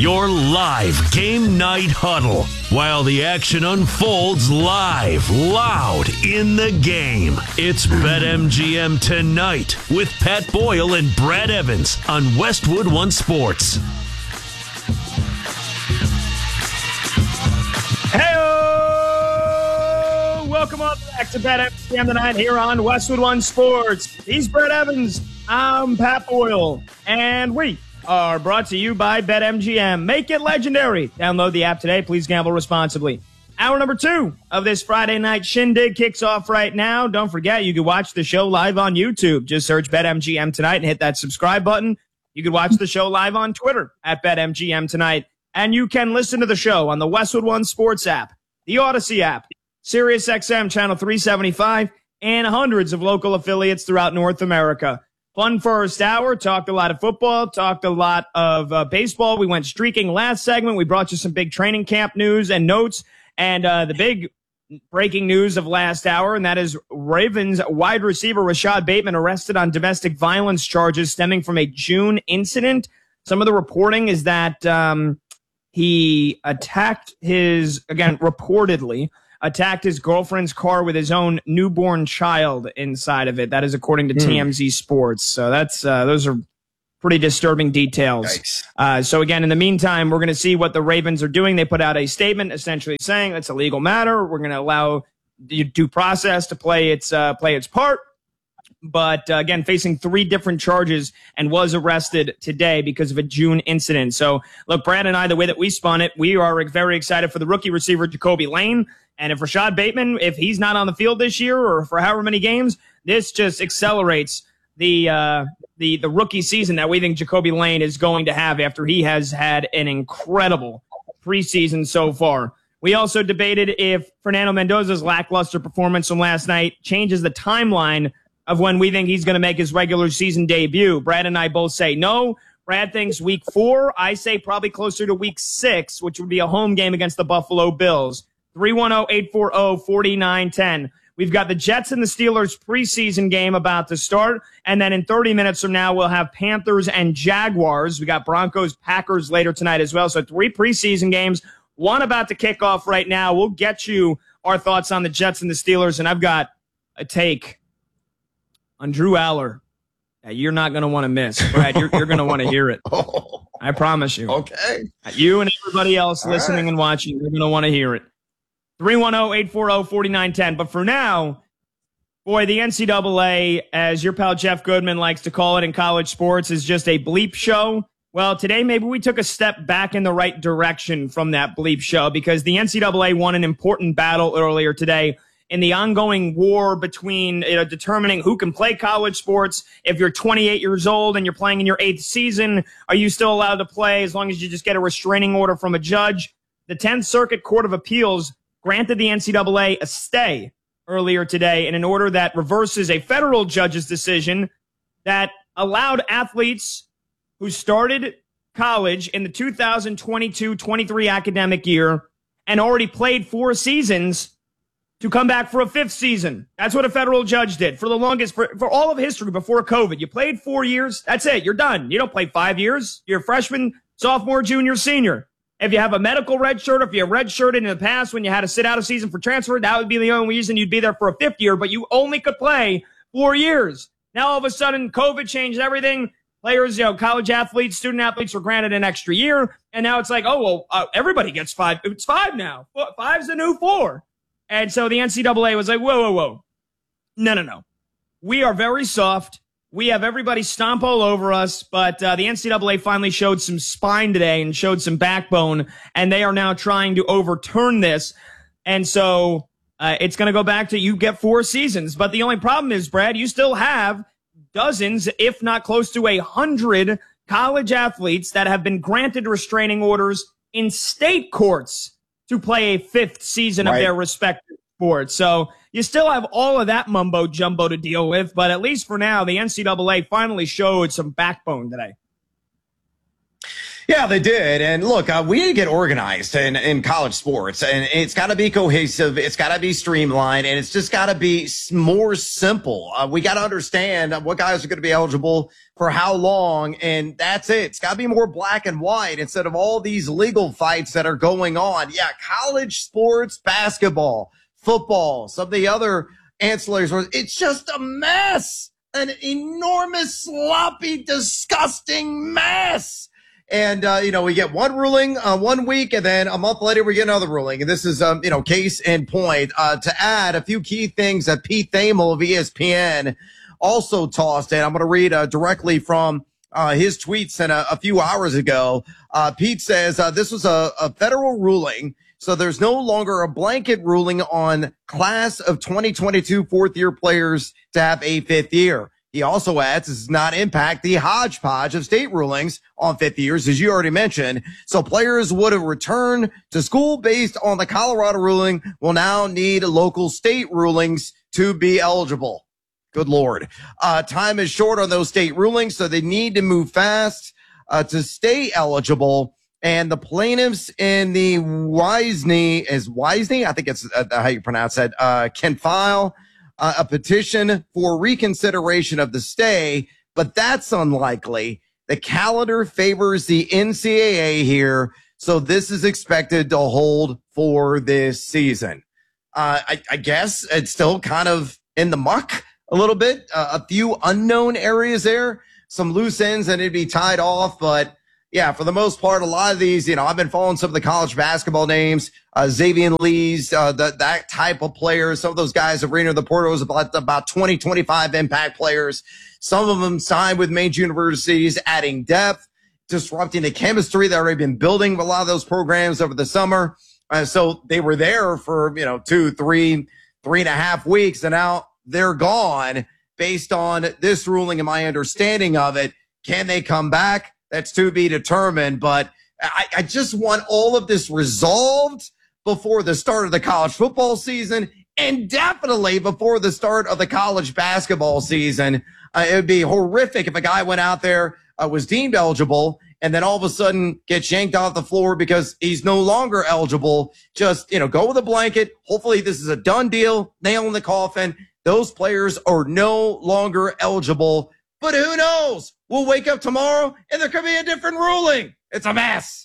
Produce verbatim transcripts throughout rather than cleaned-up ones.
Your live game night huddle while the action unfolds live, loud in the game. It's BetMGM Tonight with Pat Boyle and Brad Evans on Westwood One Sports. Hey, welcome on back to BetMGM Tonight here on Westwood One Sports. He's Brad Evans. I'm Pat Boyle, and we are brought to you by BetMGM. Make it legendary. Download the app today. Please gamble responsibly. Hour number two of this Friday night shindig kicks off right now. Don't forget, you can watch the show live on YouTube. Just search BetMGM Tonight and hit that subscribe button. You can watch the show live on Twitter at BetMGM Tonight. And you can listen to the show on the Westwood One Sports app, the Odyssey app, SiriusXM Channel three seventy-five, and hundreds of local affiliates throughout North America. Fun first hour, talked a lot of football, talked a lot of uh, baseball. We went streaking last segment. We brought you some big training camp news and notes. And uh, the big breaking news of last hour, and that is Ravens wide receiver Rashad Bateman arrested on domestic violence charges stemming from a June incident. Some of the reporting is that um, he attacked his, again, reportedly, attacked his girlfriend's car with his own newborn child inside of it. That is according to mm. T M Z Sports. So that's uh, those are pretty disturbing details. Nice. Uh, so again, in the meantime, we're going to see what the Ravens are doing. They put out a statement essentially saying it's a legal matter. We're going to allow the due process to play its uh, play its part. But uh, again, facing three different charges and was arrested today because of a June incident. So look, Brad and I, the way that we spun it, we are very excited for the rookie receiver Jacoby Lane. And if Rashad Bateman, if he's not on the field this year or for however many games, this just accelerates the uh, the the rookie season that we think Jacoby Lane is going to have after he has had an incredible preseason so far. We also debated if Fernando Mendoza's lackluster performance from last night changes the timeline of when we think he's going to make his regular season debut. Brad and I both say no. Brad thinks week four. I say probably closer to week six, which would be a home game against the Buffalo Bills. three one zero, eight four zero, four nine one zero. We've got the Jets and the Steelers preseason game about to start. And then in thirty minutes from now, we'll have Panthers and Jaguars. We got Broncos, Packers later tonight as well. So three preseason games, one about to kick off right now. We'll get you our thoughts on the Jets and the Steelers. And I've got a take on Drew Aller that you're not going to want to miss. Brad, you're, you're going to want to hear it. Oh, I promise you. okay. You and everybody else All listening right. and watching, you're going to want to hear it. three one zero, eight four zero, four nine one zero. But for now, boy, the N C double A, as your pal Jeff Goodman likes to call it in college sports, is just a bleep show. Well, today maybe we took a step back in the right direction from that bleep show because the N C double A won an important battle earlier today in the ongoing war between you know, determining who can play college sports. If you're twenty-eight years old and you're playing in your eighth season, are you still allowed to play as long as you just get a restraining order from a judge? The tenth Circuit Court of Appeals granted the N C double A a stay earlier today in an order that reverses a federal judge's decision that allowed athletes who started college in the two thousand twenty-two twenty-three academic year and already played four seasons to come back for a fifth season. That's what a federal judge did for the longest, for, for all of history before COVID. You played four years. That's it. You're done. You don't play five years. You're a freshman, sophomore, junior, senior. If you have a medical red shirt, if you red shirted in the past when you had to sit out a season for transfer, that would be the only reason you'd be there for a fifth year, but you only could play four years. Now, all of a sudden, COVID changed everything. Players, you know, college athletes, student athletes were granted an extra year, and now it's like, oh, well, uh, everybody gets five. It's five now. Five's the new four. And so the N C double A was like, whoa, whoa, whoa. No, no, no. We are very soft. We have everybody stomp all over us, but uh, the N C double A finally showed some spine today and showed some backbone, and they are now trying to overturn this. And so uh, it's going to go back to you get four seasons. But the only problem is, Brad, you still have dozens, if not close to a hundred college athletes that have been granted restraining orders in state courts to play a fifth season right. of their respective sports. So you still have all of that mumbo jumbo to deal with, but at least for now, the N C double A finally showed some backbone today. Yeah, they did. And look, uh, we need to get organized in, in college sports, and it's got to be cohesive. It's got to be streamlined, and it's just got to be more simple. Uh, we got to understand what guys are going to be eligible for how long, and that's it. It's got to be more black and white instead of all these legal fights that are going on. Yeah, college sports, basketball, football, some of the other ancillaries, it's just a mess, an enormous, sloppy, disgusting mess. And, uh, you know, we get one ruling uh, one week, and then a month later we get another ruling. And this is, um, you know, case in point. Uh, to add a few key things that Pete Thamel of E S P N also tossed in. I'm going to read uh, directly from uh, his tweets sent a, a few hours ago. Uh, Pete says uh, this was a, a federal ruling, so there's no longer a blanket ruling on class of twenty twenty-two fourth-year players to have a fifth year. He also adds this does not impact the hodgepodge of state rulings on fifth years, as you already mentioned. So players would have returned to school based on the Colorado ruling will now need local state rulings to be eligible. Good Lord. Uh, time is short on those state rulings, so they need to move fast uh, to stay eligible. And the plaintiffs in the Wisney, is Wisney? I think it's uh, how you pronounce that, uh, can file Uh, a petition for reconsideration of the stay, but that's unlikely. The calendar favors the N C double A here, so this is expected to hold for this season. Uh, I, I guess it's still kind of in the muck a little bit. Uh, a few unknown areas there, some loose ends that need to be tied off, but yeah, for the most part, a lot of these, you know, I've been following some of the college basketball names, uh, Xavier Lee's, uh, the, that type of players. Some of those guys have re-entered the portal was about, about twenty, twenty-five impact players. Some of them signed with major universities, adding depth, disrupting the chemistry that already been building with a lot of those programs over the summer. Uh, so they were there for, you know, two, three, three and a half weeks, and now they're gone based on this ruling and my understanding of it. Can they come back? That's to be determined, but I, I just want all of this resolved before the start of the college football season and definitely before the start of the college basketball season. Uh, it would be horrific if a guy went out there, uh, was deemed eligible, and then all of a sudden gets yanked off the floor because he's no longer eligible. Just, you know, go with a blanket. Hopefully this is a done deal, nail in the coffin. Those players are no longer eligible. But who knows? We'll wake up tomorrow and there could be a different ruling. It's a mess.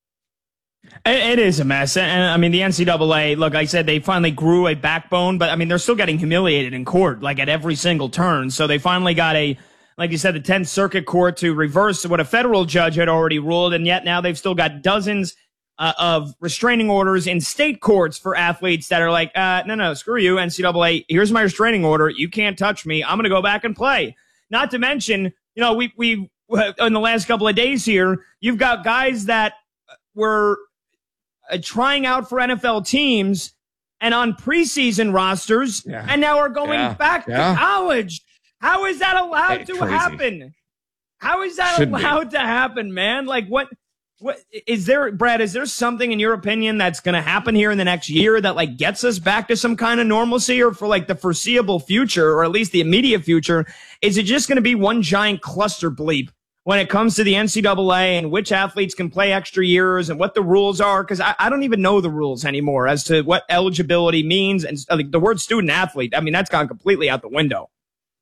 It is a mess. And I mean, the N C double A, look, I said they finally grew a backbone, but I mean, they're still getting humiliated in court, like at every single turn. So they finally got a, like you said, the tenth Circuit Court to reverse what a federal judge had already ruled. And yet now they've still got dozens uh, of restraining orders in state courts for athletes that are like, uh, no, no, screw you, N C double A. Here's my restraining order. You can't touch me. I'm going to go back and play. Not to mention, you know, we, we, in the last couple of days here, you've got guys that were uh, trying out for N F L teams and on preseason rosters yeah. and now are going yeah. back yeah. to college. How is that allowed hey, to crazy. happen? How is that Should allowed be. to happen, man? Like what, what is there, Brad, is there something in your opinion that's going to happen here in the next year that like gets us back to some kind of normalcy, or for like the foreseeable future, or at least the immediate future? Is it just going to be one giant cluster bleep when it comes to the N C double A and which athletes can play extra years and what the rules are? Because I, I don't even know the rules anymore as to what eligibility means. And uh, the word student athlete, I mean, that's gone completely out the window.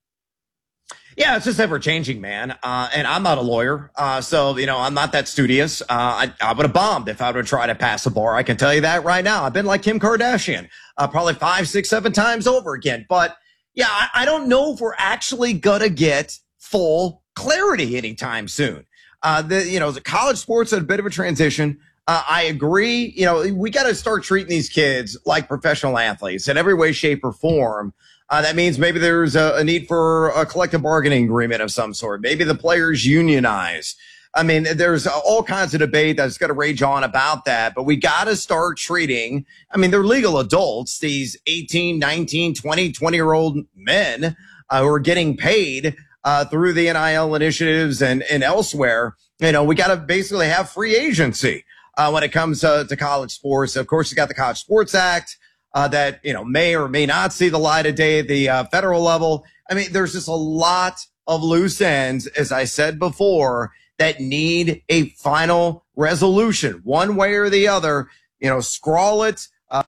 Yeah, it's just ever changing, man. Uh, and I'm not a lawyer. Uh, so, you know, I'm not that studious. Uh, I, I would have bombed if I would have tried to pass the bar. I can tell you that right now. I've been like Kim Kardashian, uh, probably five, six, seven times over again. But yeah, I, I don't know if we're actually going to get full clarity anytime soon. Uh, the, you know, the college sports are a bit of a transition. Uh, I agree. You know, we got to start treating these kids like professional athletes in every way, shape, or form. Uh, that means maybe there's a, a need for a collective bargaining agreement of some sort. Maybe the players unionize. I mean, there's all kinds of debate that's going to rage on about that, but we got to start treating, I mean, they're legal adults, these eighteen, nineteen, twenty, twenty year old men uh, who are getting paid uh, through the N I L initiatives and, and elsewhere. You know, we got to basically have free agency uh, when it comes uh, to college sports. Of course, you got the College Sports Act. Uh, that, you know, may or may not see the light of day at the uh, federal level. I mean, there's just a lot of loose ends, as I said before, that need a final resolution, one way or the other. You know, scrawl it. Uh,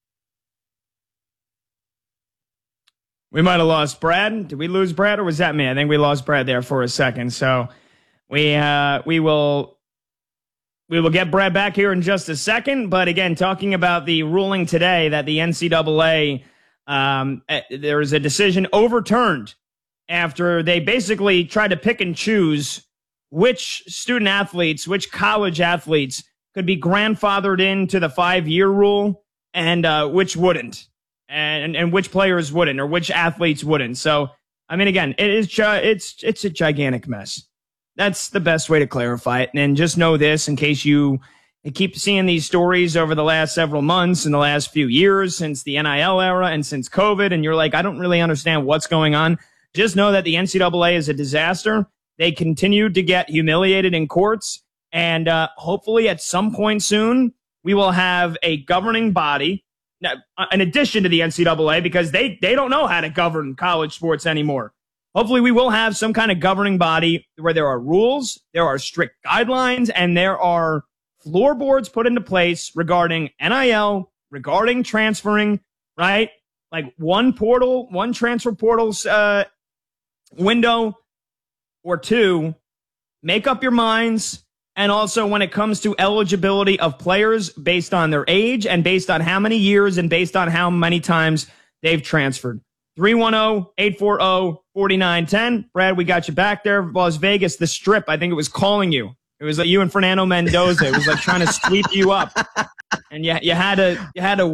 we might have lost Brad. Did we lose Brad, or was that me? I think we lost Brad there for a second. So we uh, we will we will get Brad back here in just a second. But again, talking about the ruling today that the N C double A, um, there is a decision overturned after they basically tried to pick and choose which student athletes, which college athletes could be grandfathered into the five-year rule and uh, which wouldn't, and and which players wouldn't, or which athletes wouldn't. So, I mean, again, it is it's it's a gigantic mess. That's the best way to clarify it. And just know this, in case you keep seeing these stories over the last several months and the last few years since the N I L era and since COVID, and you're like, I don't really understand what's going on. Just know that the N C double A is a disaster. They continue to get humiliated in courts. And uh, hopefully at some point soon, we will have a governing body, now, in addition to the N C double A, because they, they don't know how to govern college sports anymore. Hopefully we will have some kind of governing body where there are rules, there are strict guidelines, and there are floorboards put into place regarding N I L, regarding transferring, right? Like one portal, one transfer portal's uh, window, or two, make up your minds. And also when it comes to eligibility of players based on their age and based on how many years and based on how many times they've transferred. three one zero, eight four zero, four nine one zero. Brad, we got you back there. Las Vegas, the Strip, I think it was calling you. It was like you and Fernando Mendoza. It was like trying to sweep you up. And you, you had to, you had to